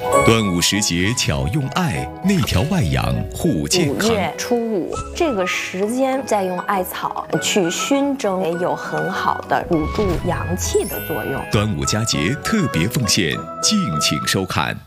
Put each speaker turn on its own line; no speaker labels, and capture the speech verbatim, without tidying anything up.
端午时节巧用艾，内调外养护健康。
五月初五这个时间再用艾草去熏蒸，也有很好的补助阳气的作用。
端午佳节特别奉献，敬请收看。